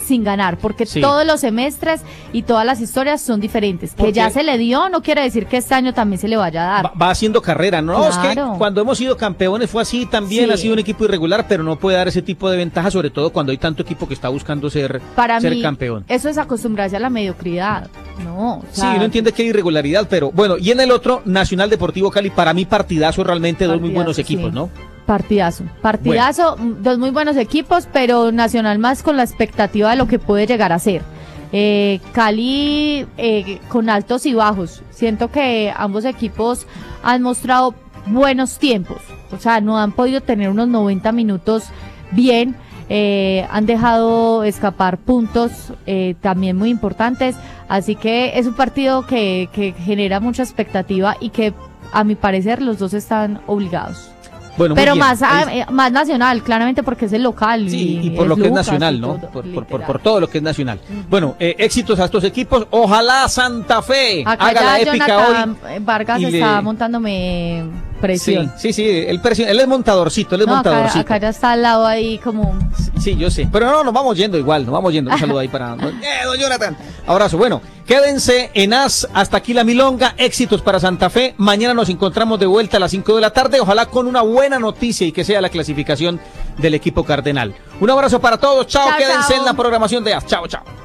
sin ganar, porque Sí. todos los semestres y todas las historias son diferentes. Que Porque- ya se le dio no quiere decir que este año también se le vaya a dar. Va haciendo carrera, ¿no? Es que Claro. cuando hemos sido campeones fue así, también Sí. ha sido un equipo irregular, pero no puede dar ese tipo de ventaja, sobre todo cuando hay tanto equipo que está buscando ser Para mí, campeón. eso es acostumbrarse a la mediocridad. No, o Sí, sea, uno entiende que hay irregularidad, pero bueno, y en el otro, Nacional Deportivo Cali, para mí partidazo realmente, dos muy Partidazo, buenos equipos, sí. ¿no? Partidazo, dos muy buenos equipos, pero Nacional más con la expectativa de lo que puede llegar a ser. Cali con altos y bajos. Siento que ambos equipos han mostrado buenos tiempos. O sea, no han podido tener unos 90 minutos bien. Han dejado escapar puntos también muy importantes. Así que es un partido que genera mucha expectativa y que a mi parecer los dos están obligados. Bueno, muy Pero bien. más Nacional, claramente porque es el local. Sí, y por lo que es Lucas nacional, y ¿no? todo, Por literal. todo lo que es nacional. Bueno, éxitos a estos equipos. Ojalá Santa Fe Acá haga la ya épica Jonathan hoy. Vargas y está le- montándome presión. Sí, él es montadorcito, él es No, montadorcito. acá ya está al lado ahí como... Sí, yo sé. Pero no, nos vamos yendo igual, nos vamos yendo. Un saludo ahí para... don Jonathan! Abrazo. Bueno, quédense en AS. Hasta aquí la milonga. Éxitos para Santa Fe. Mañana nos encontramos de vuelta a las 5 de la tarde. Ojalá con una buena noticia y que sea la clasificación del equipo cardenal. Un abrazo para todos. Chao, Chao, quédense chao. en la programación de AS. Chao, chao.